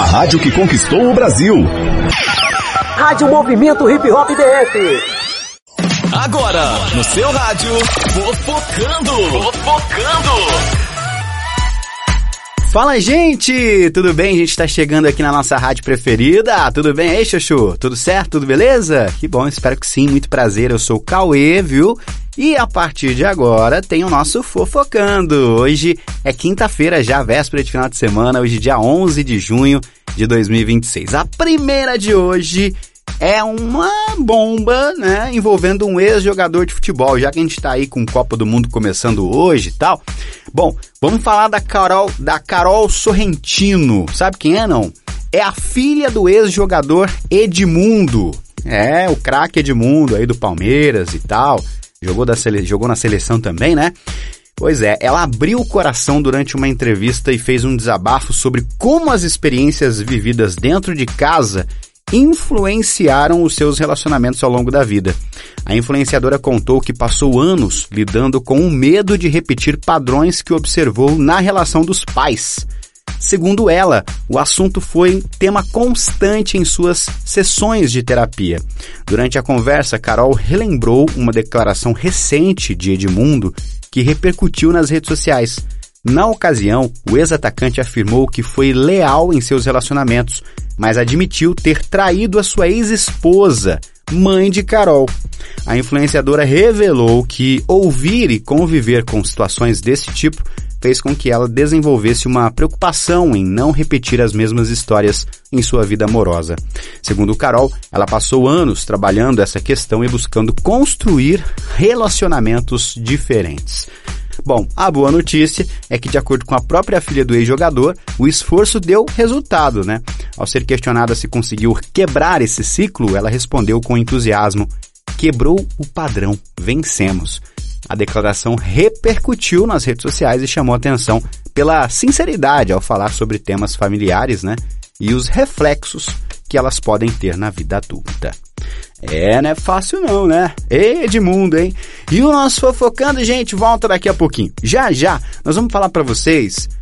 rádio que conquistou o Brasil. Rádio Movimento Hip Hop DF. Agora, no seu rádio, Fofocando. Fala, gente! Tudo bem? A gente tá chegando aqui na nossa rádio preferida. Tudo bem aí, Chuchu? Tudo certo? Tudo beleza? Que bom, espero que sim. Muito prazer, eu sou o Cauê, viu? E a partir de agora tem o nosso Fofocando. Hoje é quinta-feira, já véspera de final de semana, hoje dia 11 de junho de 2026. A primeira de hoje é uma bomba, né, envolvendo um ex-jogador de futebol, já que a gente tá aí com o Copa do Mundo começando hoje e tal. Bom, vamos falar da Carol Sorrentino. Sabe quem é, não? É a filha do ex-jogador Edmundo. É, o craque Edmundo aí do Palmeiras e tal. Jogou na seleção também, né? Pois é, ela abriu o coração durante uma entrevista e fez um desabafo sobre como as experiências vividas dentro de casa influenciaram os seus relacionamentos ao longo da vida. A influenciadora contou que passou anos lidando com o medo de repetir padrões que observou na relação dos pais. Segundo ela, o assunto foi tema constante em suas sessões de terapia. Durante a conversa, Carol relembrou uma declaração recente de Edmundo que repercutiu nas redes sociais. Na ocasião, o ex-atacante afirmou que foi leal em seus relacionamentos, mas admitiu ter traído a sua ex-esposa, mãe de Carol. A influenciadora revelou que ouvir e conviver com situações desse tipo fez com que ela desenvolvesse uma preocupação em não repetir as mesmas histórias em sua vida amorosa. Segundo Carol, ela passou anos trabalhando essa questão e buscando construir relacionamentos diferentes. Bom, a boa notícia é que, de acordo com a própria filha do ex-jogador, o esforço deu resultado, né? Ao ser questionada se conseguiu quebrar esse ciclo, ela respondeu com entusiasmo: "Quebrou o padrão, vencemos." A declaração repercutiu nas redes sociais e chamou atenção pela sinceridade ao falar sobre temas familiares, né? E os reflexos que elas podem ter na vida adulta. Não é fácil não, né? Ei, Edmundo, hein? E o nosso Fofocando, gente, volta daqui a pouquinho. Já, nós vamos falar pra vocês